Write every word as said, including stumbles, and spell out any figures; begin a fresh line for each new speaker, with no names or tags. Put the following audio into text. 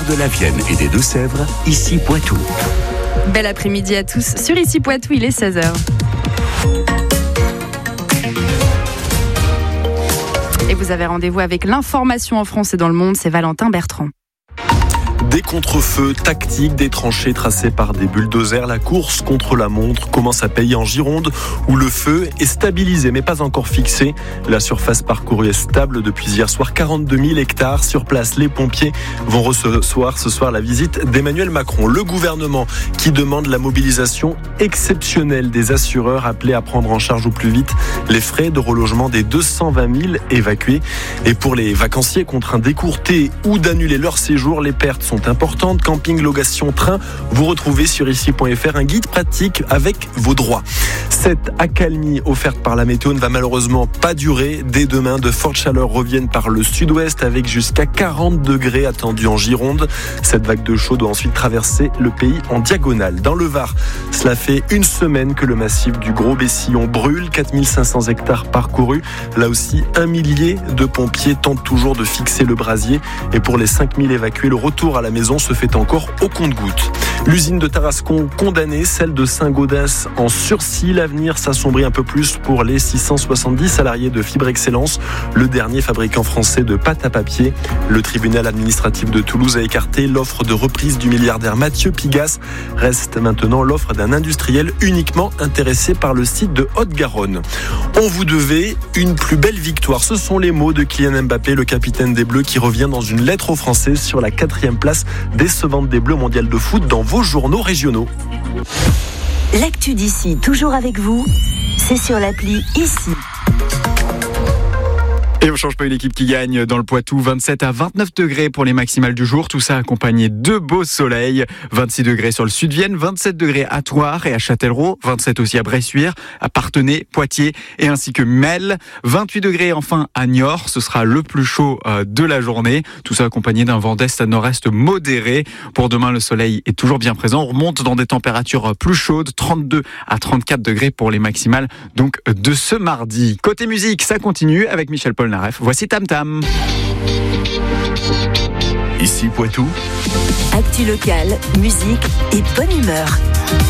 de la Vienne et des Deux-Sèvres, ici Poitou.
Bel après-midi à tous sur Ici Poitou, il est seize heures. Et vous avez rendez-vous avec l'information en France et dans le monde, c'est Valentin Bertrand.
Des contre-feux tactiques, des tranchées tracées par des bulldozers. La course contre la montre commence à payer en Gironde où le feu est stabilisé mais pas encore fixé. La surface parcourue est stable depuis hier soir, quarante-deux mille hectares. Sur place, les pompiers vont recevoir ce soir la visite d'Emmanuel Macron. Le gouvernement qui demande la mobilisation exceptionnelle des assureurs appelés à prendre en charge au plus vite les frais de relogement des deux cent vingt mille évacués. Et pour les vacanciers contraints d'écourter ou d'annuler leur séjour, les pertes sont importantes. Camping, location, train, vous retrouvez sur ici point f r un guide pratique avec vos droits. Cette accalmie offerte par la météo ne va malheureusement pas durer. Dès demain, de fortes chaleurs reviennent par le sud-ouest avec jusqu'à quarante degrés attendus en Gironde. Cette vague de chaud doit ensuite traverser le pays en diagonale. Dans le Var, cela fait une semaine que le massif du Gros Bessillon brûle. quatre mille cinq cents hectares parcourus. Là aussi, un millier de pompiers tentent toujours de fixer le brasier. Et pour les cinq mille évacués, le retour à la maison se fait encore au compte-gouttes. L'usine de Tarascon condamnée, celle de Saint-Gaudens en sursis. L'avenir s'assombrit un peu plus pour les six cent soixante-dix salariés de Fibre Excellence, le dernier fabricant français de pâte à papier. Le tribunal administratif de Toulouse a écarté l'offre de reprise du milliardaire Mathieu Pigasse. Reste maintenant l'offre d'un industriel uniquement intéressé par le site de Haute-Garonne. On vous devait une plus belle victoire. Ce sont les mots de Kylian Mbappé, le capitaine des Bleus, qui revient dans une lettre aux Français sur la quatrième place décevante des Bleus mondial de foot dans vos journaux régionaux.
L'actu d'ici, toujours avec vous, c'est sur l'appli Ici.
Et on ne change pas une équipe qui gagne dans le Poitou. vingt-sept à vingt-neuf degrés pour les maximales du jour. Tout ça accompagné de beaux soleils. vingt-six degrés sur le sud-Vienne, vingt-sept degrés à Thouars et à Châtellerault, vingt-sept aussi à Bressuire, à Parthenay, Poitiers et ainsi que Melle. vingt-huit degrés enfin à Niort. Ce sera le plus chaud de la journée. Tout ça accompagné d'un vent d'est à nord-est modéré. Pour demain, le soleil est toujours bien présent. On remonte dans des températures plus chaudes, trente-deux à trente-quatre degrés pour les maximales donc de ce mardi. Côté musique, ça continue avec Michel Polnareff. Voici Tam Tam.
Ici Poitou.
Actu locale, musique et bonne humeur.